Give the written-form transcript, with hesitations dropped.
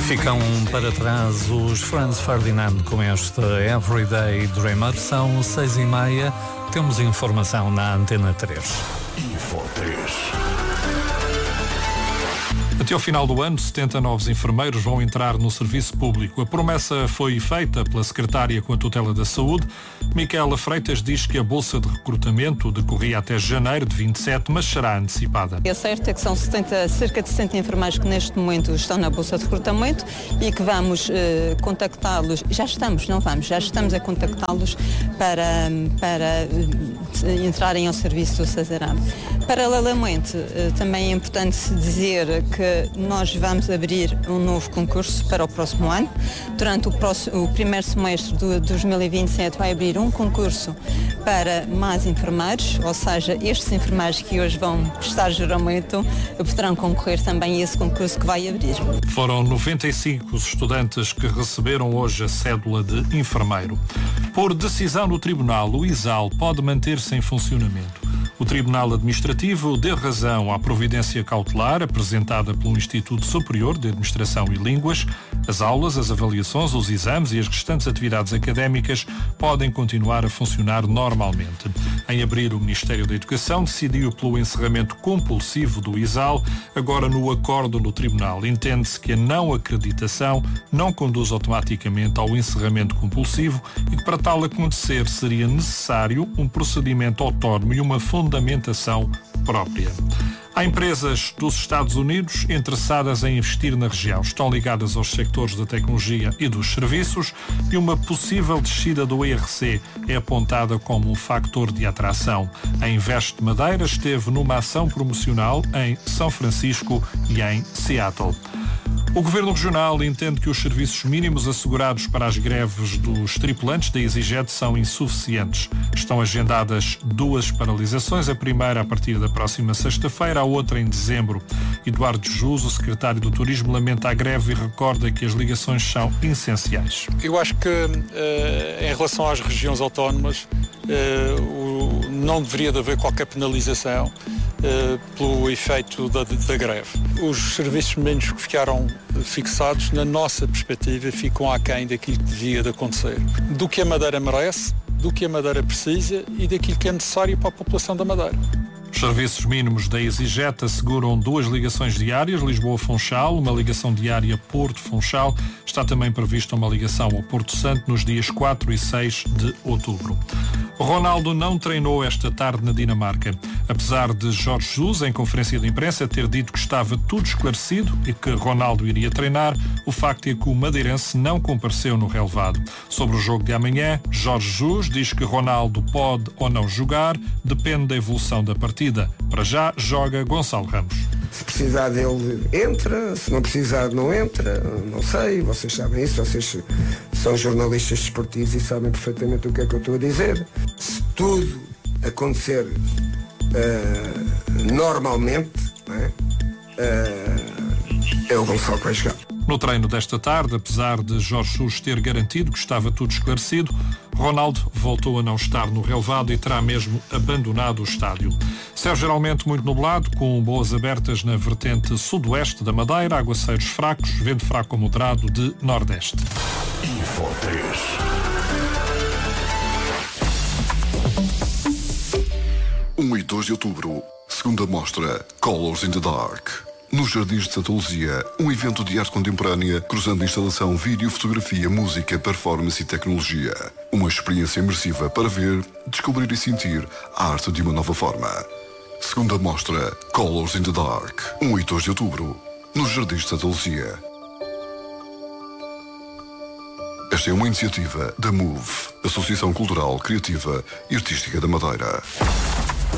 Ficam para trás os Franz Ferdinand com este Everyday Dreamer. São 6h30. Temos informação na Antena 3. Info 3. Até ao final do ano, 70 novos enfermeiros vão entrar no serviço público. A promessa foi feita pela secretária com a tutela da saúde. Micaela Freitas diz que a bolsa de recrutamento decorria até janeiro de 27, mas será antecipada. É certo é que são cerca de 60 enfermeiros que neste momento estão na bolsa de recrutamento e que vamos contactá-los. Já estamos a contactá-los para entrarem ao serviço do Sazará. Paralelamente, também é importante dizer que nós vamos abrir um novo concurso para o próximo ano. Durante o primeiro semestre de 2027 vai abrir um concurso para mais enfermeiros, ou seja, estes enfermeiros que hoje vão prestar juramento poderão concorrer também a esse concurso que vai abrir. Foram 95 os estudantes que receberam hoje a cédula de enfermeiro. Por decisão do Tribunal, o ISAL pode manter-se em funcionamento. O Tribunal Administrativo deu razão à providência cautelar apresentada pelo Instituto Superior de Administração e Línguas. As aulas, as avaliações, os exames e as restantes atividades académicas podem continuar a funcionar normalmente. Em abril, o Ministério da Educação decidiu pelo encerramento compulsivo do ISAL. Agora, no acordo do Tribunal, entende-se que a não acreditação não conduz automaticamente ao encerramento compulsivo e que para tal acontecer seria necessário um procedimento autónomo e uma fundamentação própria. Há empresas dos Estados Unidos interessadas em investir na região. Estão ligadas aos sectores da tecnologia e dos serviços e uma possível descida do IRC é apontada como um fator de atração. A Invest Madeira esteve numa ação promocional em São Francisco e em Seattle. O Governo Regional entende que os serviços mínimos assegurados para as greves dos tripulantes da EasyJet são insuficientes. Estão agendadas 2 paralisações, a primeira a partir da próxima sexta-feira, a outra em dezembro. Eduardo Jus, o secretário do Turismo, lamenta a greve e recorda que as ligações são essenciais. Eu acho que em relação às regiões autónomas não deveria de haver qualquer penalização pelo efeito da greve. Os serviços mínimos que ficaram fixados, na nossa perspectiva, ficam aquém daquilo que devia de acontecer. Do que a Madeira merece, do que a Madeira precisa e daquilo que é necessário para a população da Madeira. Os serviços mínimos da EasyJet asseguram 2 ligações diárias, Lisboa-Funchal, uma ligação diária Porto-Funchal. Está também prevista uma ligação ao Porto Santo nos dias 4 e 6 de outubro. Ronaldo não treinou esta tarde na Dinamarca. Apesar de Jorge Jesus, em conferência de imprensa, ter dito que estava tudo esclarecido e que Ronaldo iria treinar, o facto é que o madeirense não compareceu no relevado. Sobre o jogo de amanhã, Jorge Jesus diz que Ronaldo pode ou não jogar, depende da evolução da partida. Para já, joga Gonçalo Ramos. Se precisar dele, entra. Se não precisar, não entra. Não sei, vocês sabem isso. Vocês são jornalistas desportivos e sabem perfeitamente o que é que eu estou a dizer. Se tudo acontecer normalmente, não é? É o Gonçalo que vai jogar. No treino desta tarde, apesar de Jorge Jesus ter garantido que estava tudo esclarecido, Ronaldo voltou a não estar no relevado e terá mesmo abandonado o estádio. Céu geralmente muito nublado, com boas abertas na vertente sudoeste da Madeira, aguaceiros fracos, vento fraco ou moderado de nordeste. Info 3. 1 e 2 de outubro, segunda mostra Colors in the Dark. Nos Jardins de Santa Luzia, um evento de arte contemporânea cruzando instalação, vídeo, fotografia, música, performance e tecnologia. Uma experiência imersiva para ver, descobrir e sentir a arte de uma nova forma. Segunda mostra Colors in the Dark, 1 e 2 de outubro, nos Jardins de Santa Luzia. Esta é uma iniciativa da MOVE, Associação Cultural, Criativa e Artística da Madeira.